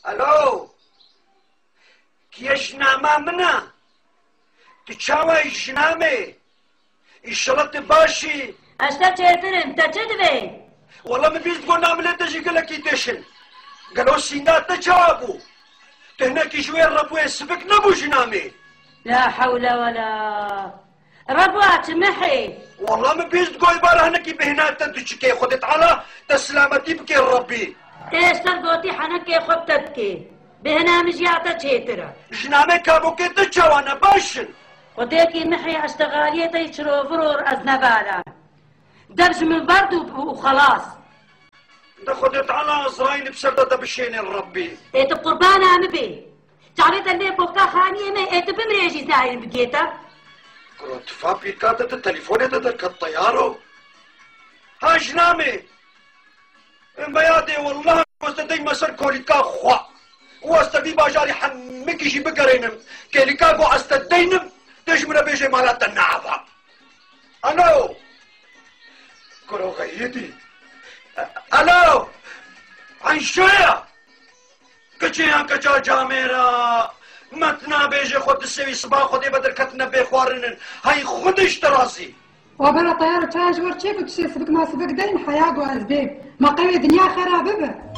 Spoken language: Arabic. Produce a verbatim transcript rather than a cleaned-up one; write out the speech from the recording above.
الو كي جناما منا تشاوي جنامي الشرط باشي اشتا تشيترم تجدبي والله من بيز تقول نعمل تجي قال لك يدشن قالوا سينات تجابو تهناك شويه الربو يسبك نبو جنامي لا حول ولا ربوات محي والله من بيز تقول بارا هناك بهنات تدشكي خدت على تسلامتي بكي ربي ايش تربوتي حنكي خبتتكي بهنا مجيعتا تشيترا جنامي كابو كي تجاوانا باشن وديكي محي اشتغالية يشرو فرور ازنبالا درج من برد وخلاص ده خدت على ازراين بسردة بشين الربي ايت بقربانا مبي تعريت اللي بوكا خانية ما ايت بمريجي زاين بقيتا كنت فابي كاتت التليفون تدرك الطيارو ها جنامي بيادي والله واستدي مسر كوليكا خوا واستدي باجاري حمكي جي بقرينم كوليكا قو استدينم تجمنا بيجي مالات النعفة الو كرو غيدي الو عن شوية كجيها كجا جاميرا متنا بيجي خود السوي صباح خودي بدر كتنا بيخوارنن هاي خودش تراسي وبلا طيارة تاج ورشيك وتشي سبك ما سبك دين حياة وأسباب ما قوي دنيا خرابة.